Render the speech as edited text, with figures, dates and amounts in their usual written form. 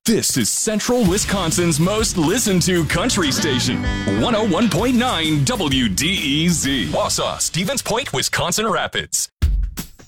This is Central Wisconsin's most listened to country station, 101.9 country station, 101.9 WDEZ. Wausau, Stevens Point, Wisconsin Rapids.